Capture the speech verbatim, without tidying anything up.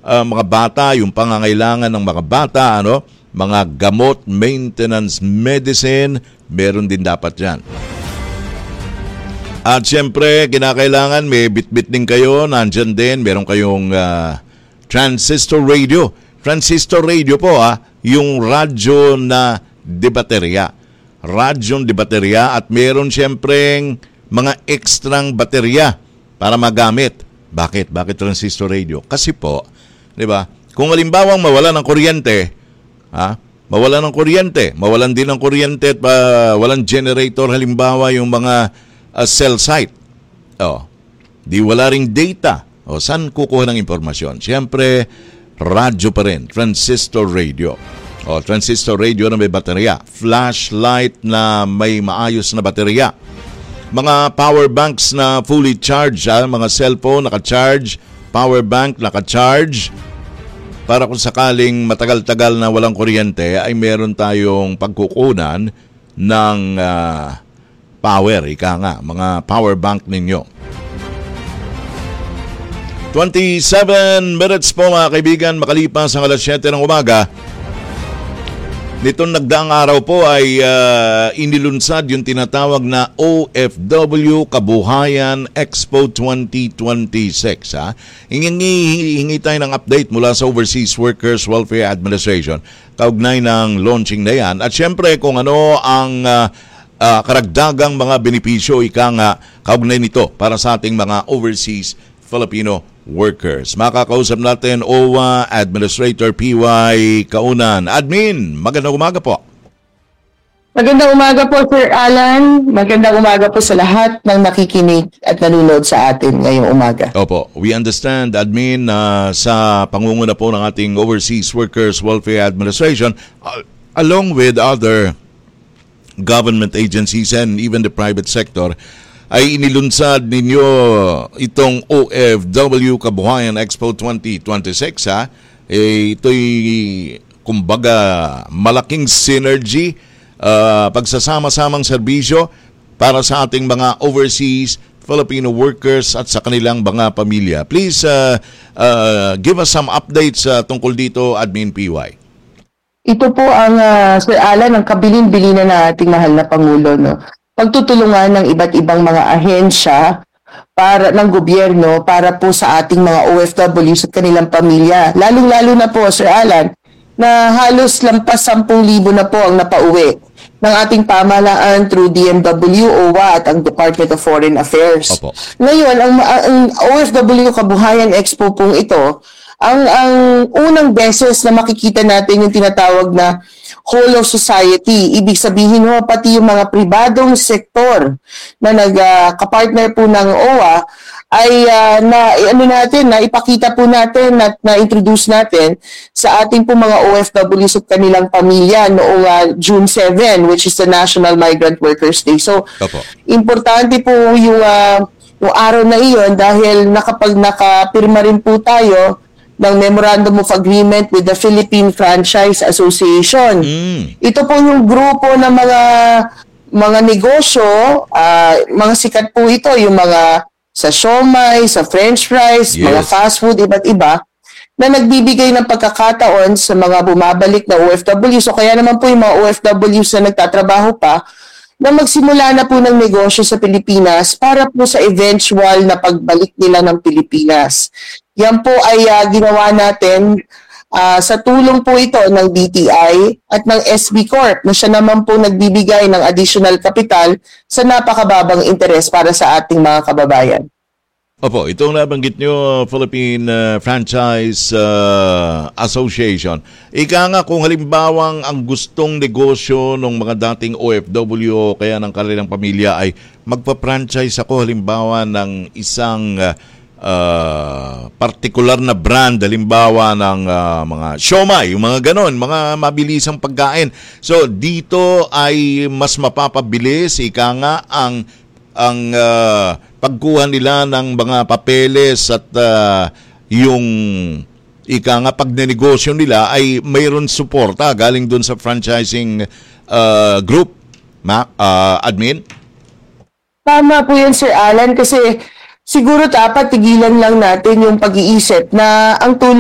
uh, mga bata, yung pangangailangan ng mga bata, ano, mga gamot, maintenance, medicine, meron din dapat yan. At siyempre, kinakailangan may bitbit din kayo, nandyan din, meron kayong uh, transistor radio. Transistor radio po ha, yung radyo na de baterya. Radyong de baterya at meron siyempreng mga ekstrang baterya para magamit. Bakit? Bakit transistor radio? Kasi po, di ba, kung halimbawang mawala ng kuryente, ha, mawala ng kuryente, mawalan din ng kuryente at uh, walang generator, halimbawa yung mga uh, cell site. Oh, di wala ring data. O, saan kukuha ng impormasyon? Siyempre, radyo pa rin, transistor radio. O, transistor radio na may baterya. Flashlight na may maayos na baterya. Mga power banks na fully charged, ha? Mga cellphone naka-charge, power bank naka-charge. Para kung sakaling matagal-tagal na walang kuryente, ay meron tayong pagkukunan ng uh, power, ika nga, mga power bank ninyo. twenty-seven minutes po mga kaibigan, makalipas ang alas siyete ng umaga. Nitong nagdaang araw po ay uh, inilunsad yung tinatawag na O F W Kabuhayan Expo twenty twenty-six. Ha? Hingi, hingi tayo ng update mula sa Overseas Workers Welfare Administration kaugnay ng launching na yan. At syempre kung ano ang uh, uh, karagdagang mga benepisyo, ika nga, kaugnay nito para sa ating mga overseas Filipino workers. Makakausap natin O W A Administrator P Y Kaunan. Admin, magandang umaga po. Magandang umaga po, Sir Alan. Magandang umaga po sa lahat ng nakikinig at nanonood sa atin ngayong umaga. Opo, we understand, Admin, uh, sa pangunguna po ng ating Overseas Workers Welfare Administration, uh, along with other government agencies and even the private sector, ay inilunsad ninyo itong O F W Kabuhayan Expo twenty twenty-six. Ha? Eh, ito'y kumbaga malaking synergy, uh, pagsasama-samang serbisyo para sa ating mga overseas Filipino workers at sa kanilang mga pamilya. Please uh, uh, give us some updates uh, tungkol dito, Admin P Y. Ito po ang, uh, Sir Alan, ang kabilin-bilinan na ating mahal na Pangulo, no? Pagtutulungan ng iba't ibang mga ahensya para ng gobyerno para po sa ating mga O F Ws at kanilang pamilya. Lalong-lalo na po, Sir Alan, na halos lampas sampung libo na po ang napauwi ng ating pamahalaan through D M W, O W A at ang Department of Foreign Affairs. Opo. Ngayon, ang, ang O F W Kabuhayan Expo pong ito, ang, ang unang beses na makikita natin yung tinatawag na whole of society. Ibig sabihin mo, pati yung mga pribadong sektor na nag-kapartner uh, po ng O W A ay uh, na, ano natin, na ipakita po natin at na-introduce natin sa ating po mga O F Ws at kanilang pamilya noong uh, June seventh, which is the National Migrant Workers Day. So, Opo. Importante po yung, uh, yung araw na iyon dahil nakapag nakapirma rin po tayo ng Memorandum of Agreement with the Philippine Franchise Association. Mm. Ito po yung grupo ng mga mga negosyo, uh, mga sikat po ito, yung mga sa siomai, sa french fries, yes, mga fast food, iba't iba, na nagbibigay ng pagkakataon sa mga bumabalik na O F W. So kaya naman po yung mga O F Ws na nagtatrabaho pa, na magsimula na po ng negosyo sa Pilipinas para po sa eventual na pagbalik nila ng Pilipinas. Yan po ay uh, ginawa natin uh, sa tulong po ito ng D T I at ng S B Corp na siya naman po nagbibigay ng additional capital sa napakababang interes para sa ating mga kababayan. Opo, itong nabanggit nyo, Philippine uh, Franchise uh, Association. Ika nga kung halimbawang ang gustong negosyo ng mga dating O F W o kaya ng kanilang pamilya ay magpa-franchise ako halimbawa ng isang uh, uh, partikular na brand, halimbawa ng uh, mga siomai, yung mga ganon, mga mabilisang pagkain. So dito ay mas mapapabilis, ika nga ang ang uh, pagkuha nila ng mga papeles at uh, yung ika nga pagnenegosyo nila ay mayroon suporta galing dun sa franchising uh, group, ma uh, Admin? Tama po yan, Sir Alan, kasi siguro dapat tigilan lang natin yung pag-iisip na ang tulong